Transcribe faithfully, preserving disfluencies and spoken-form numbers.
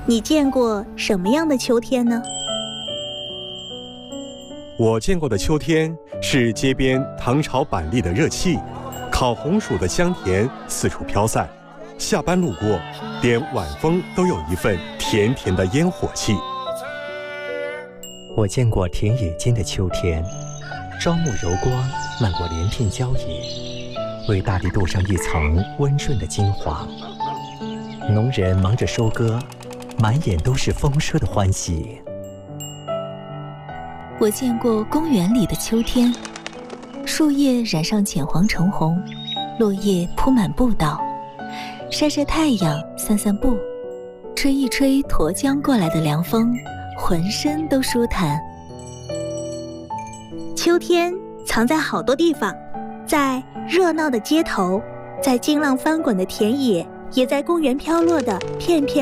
你见过什么样的秋天呢？ 我见过的秋天是街边糖炒板栗的热气，烤红薯的香甜四处飘散，下班路过，连晚风都有一份甜甜的烟火气。 我见过田野间的秋天，朝暮柔光漫过连片郊野，为大地镀上一层温润的金黄。农人忙着收割，满眼都是丰收的欢喜。 我见过公园里的秋天，树叶染上浅黄橙红，落叶铺满步道，晒晒太阳，散散步，吹一吹沱江过来的凉风，浑身都舒坦。 秋天藏在好多地方，在热闹的街头，在惊浪翻滚的田野，也在公园飘落的片片